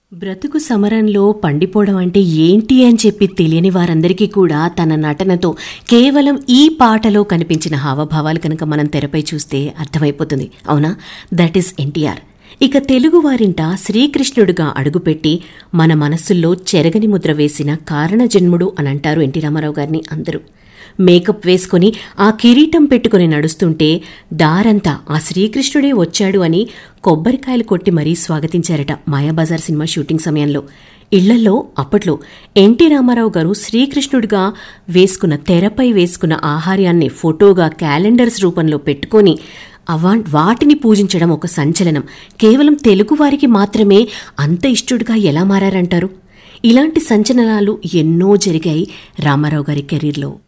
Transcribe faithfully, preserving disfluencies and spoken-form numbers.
బ్రతుకు సమరంలో పండిపోవడం అంటే ఏంటి అని చెప్పి తెలియని వారందరికీ కూడా తన నటనతో కేవలం ఈ పాటలో కనిపించిన హావభావాలు కనుక మనం తెరపై చూస్తే అర్థమైపోతుంది. అవునా? That is NTR. ఇక తెలుగు వారింట శ్రీకృష్ణుడిగా అడుగుపెట్టి మన మనస్సుల్లో చెరగని ముద్ర వేసిన కారణజన్ముడు అని అంటారు ఎన్టీ రామారావు గారిని అందరూ. మేకప్ వేసుకుని ఆ కిరీటం పెట్టుకుని నడుస్తుంటే దారంతా ఆ శ్రీకృష్ణుడే వచ్చాడు అని కొబ్బరికాయలు కొట్టి మరీ స్వాగతించారట మాయాబజార్ సినిమా షూటింగ్ సమయంలో. ఇళ్లల్లో అప్పట్లో ఎన్టీ రామారావు గారు శ్రీకృష్ణుడిగా వేసుకున్న తెరపై వేసుకున్న ఆహార్యాన్ని ఫోటోగా క్యాలెండర్స్ రూపంలో పెట్టుకొని అవా వాటిని పూజించడం ఒక సంచలనం. కేవలం తెలుగువారికి మాత్రమే అంత ఇష్టడుగా ఎలా మారారంటారు? ఇలాంటి సంచలనాలు ఎన్నో జరిగాయి రామారావు గారి కెరీర్లో.